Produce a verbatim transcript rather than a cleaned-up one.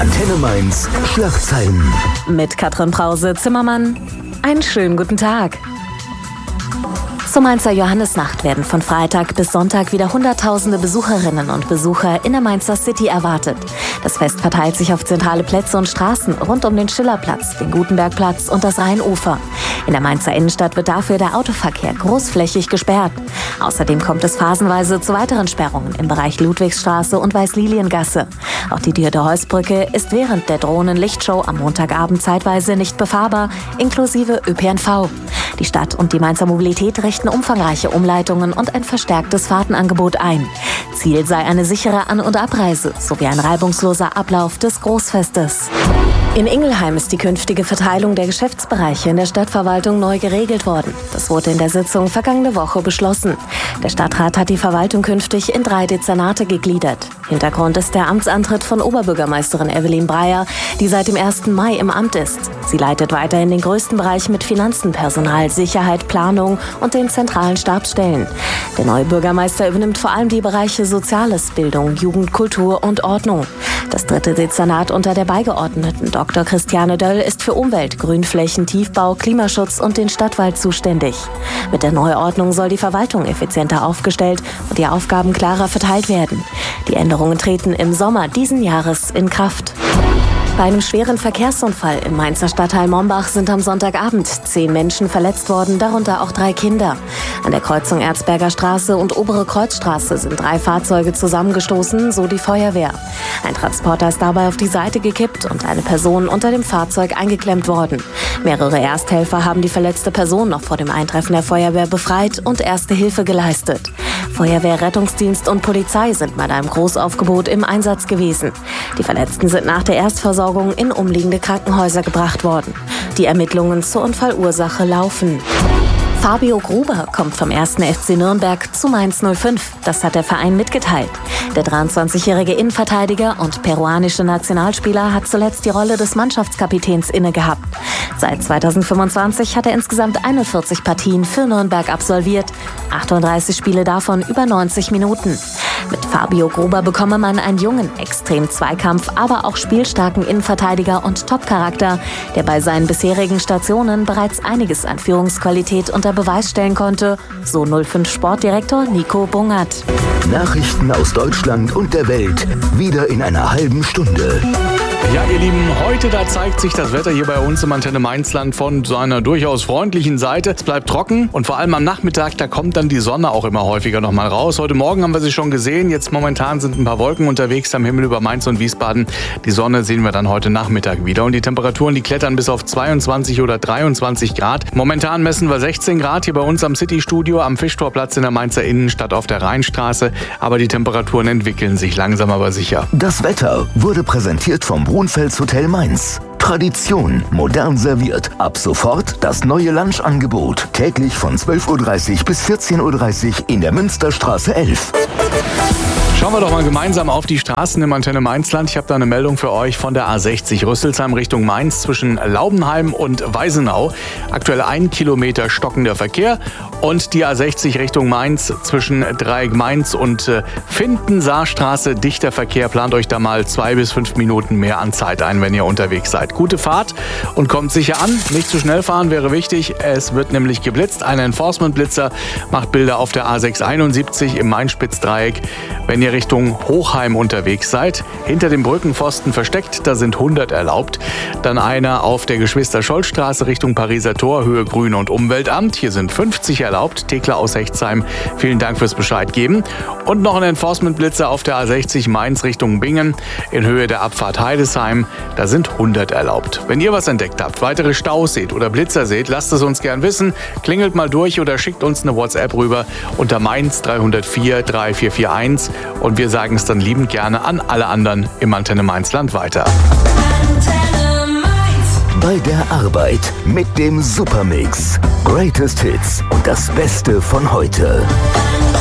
Antenne Mainz Schlagzeilen. Mit Katrin Brause-Zimmermann. Einen schönen guten Tag. Zur Mainzer Johannisnacht werden von Freitag bis Sonntag wieder hunderttausende Besucherinnen und Besucher in der Mainzer City erwartet. Das Fest verteilt sich auf zentrale Plätze und Straßen rund um den Schillerplatz, den Gutenbergplatz und das Rheinufer. In der Mainzer Innenstadt wird dafür der Autoverkehr großflächig gesperrt. Außerdem kommt es phasenweise zu weiteren Sperrungen im Bereich Ludwigsstraße und Weißliliengasse. Auch die Dürde-Heuss-Brücke ist während der Drohnen-Lichtshow am Montagabend zeitweise nicht befahrbar, inklusive Ö P N V. Die Stadt und die Mainzer Mobilität richten umfangreiche Umleitungen und ein verstärktes Fahrtenangebot ein. Ziel sei eine sichere An- und Abreise sowie ein reibungsloser Ablauf des Großfestes. In Ingelheim ist die künftige Verteilung der Geschäftsbereiche in der Stadtverwaltung neu geregelt worden. Das wurde in der Sitzung vergangene Woche beschlossen. Der Stadtrat hat die Verwaltung künftig in drei Dezernate gegliedert. Hintergrund ist der Amtsantritt von Oberbürgermeisterin Evelyn Breyer, die seit dem ersten Mai im Amt ist. Sie leitet weiterhin den größten Bereich mit Finanzen, Personal, Sicherheit, Planung und den zentralen Stabsstellen. Der neue Bürgermeister übernimmt vor allem die Bereiche Soziales, Bildung, Jugend, Kultur und Ordnung. Das dritte Dezernat unter der Beigeordneten Doktor Christiane Döll ist für Umwelt, Grünflächen, Tiefbau, Klimaschutz und den Stadtwald zuständig. Mit der Neuordnung soll die Verwaltung effizienter aufgestellt und die Aufgaben klarer verteilt werden. Die Änderungen treten im Sommer diesen Jahres in Kraft. Bei einem schweren Verkehrsunfall im Mainzer Stadtteil Mombach sind am Sonntagabend zehn Menschen verletzt worden, darunter auch drei Kinder. An der Kreuzung Erzberger Straße und Obere Kreuzstraße sind drei Fahrzeuge zusammengestoßen, so die Feuerwehr. Ein Transporter ist dabei auf die Seite gekippt und eine Person unter dem Fahrzeug eingeklemmt worden. Mehrere Ersthelfer haben die verletzte Person noch vor dem Eintreffen der Feuerwehr befreit und erste Hilfe geleistet. Feuerwehr, Rettungsdienst und Polizei sind mit einem Großaufgebot im Einsatz gewesen. Die Verletzten sind nach der Erstversorgung in umliegende Krankenhäuser gebracht worden. Die Ermittlungen zur Unfallursache laufen. Fabio Gruber kommt vom ersten F C Nürnberg zu Mainz null fünf. Das hat der Verein mitgeteilt. Der dreiundzwanzigjährige Innenverteidiger und peruanische Nationalspieler hat zuletzt die Rolle des Mannschaftskapitäns inne gehabt. Seit zweitausendfünfundzwanzig hat er insgesamt einundvierzig Partien für Nürnberg absolviert, achtunddreißig Spiele davon über neunzig Minuten. Mit Fabio Gruber bekomme man einen jungen, extrem Zweikampf, aber auch spielstarken Innenverteidiger und Top-Charakter, der bei seinen bisherigen Stationen bereits einiges an Führungsqualität unter Beweis stellen konnte, so null fünf Sportdirektor Nico Bungert. Nachrichten aus Deutschland und der Welt, wieder in einer halben Stunde. Ja, ihr Lieben, heute da zeigt sich das Wetter hier bei uns im Antenne Mainzland von seiner durchaus freundlichen Seite. Es bleibt trocken und vor allem am Nachmittag, da kommt dann die Sonne auch immer häufiger noch mal raus. Heute Morgen haben wir sie schon gesehen, jetzt momentan sind ein paar Wolken unterwegs am Himmel über Mainz und Wiesbaden. Die Sonne sehen wir dann heute Nachmittag wieder und die Temperaturen, die klettern bis auf zweiundzwanzig oder dreiundzwanzig Grad. Momentan messen wir sechzehn Grad hier bei uns am City-Studio am Fischtorplatz in der Mainzer Innenstadt auf der Rheinstraße, aber die Temperaturen entwickeln sich langsam aber sicher. Das Wetter wurde präsentiert vom Brunfels Hotel Mainz. Tradition, modern serviert. Ab sofort das neue Lunchangebot. Täglich von zwölf Uhr dreißig bis vierzehn Uhr dreißig in der Münsterstraße elf. Schauen wir doch mal gemeinsam auf die Straßen im Antenne Mainzland. Ich habe da eine Meldung für euch von der A sechzig Rüsselsheim Richtung Mainz zwischen Laubenheim und Weisenau. Aktuell ein Kilometer stockender Verkehr. Und die A sechzig Richtung Mainz zwischen Dreieck Mainz und äh, Findensaarstraße. Dichter Verkehr. Plant euch da mal zwei bis fünf Minuten mehr an Zeit ein, wenn ihr unterwegs seid. Gute Fahrt und kommt sicher an. Nicht zu schnell fahren wäre wichtig. Es wird nämlich geblitzt. Ein Enforcement-Blitzer macht Bilder auf der A sechshunderteinundsiebzig im Main-Spitz-Dreieck. Wenn ihr Richtung Hochheim unterwegs seid, hinter dem Brückenpfosten versteckt, da sind hundert erlaubt. Dann einer auf der Geschwister-Scholl-Straße Richtung Pariser Tor, Höhe Grün- und Umweltamt. Hier sind fünfzig erlaubt. Thekla aus Hechtsheim, vielen Dank fürs Bescheid geben. Und noch ein Enforcement-Blitzer auf der A sechzig Mainz Richtung Bingen in Höhe der Abfahrt Heidesheim. Da sind hundert erlaubt. Wenn ihr was entdeckt habt, weitere Staus seht oder Blitzer seht, lasst es uns gern wissen. Klingelt mal durch oder schickt uns eine WhatsApp rüber unter Mainz drei null vier drei vier vier eins. Und wir sagen es dann liebend gerne an alle anderen im Antenne Mainzland weiter. Bei der Arbeit mit dem Supermix. Greatest Hits und das Beste von heute.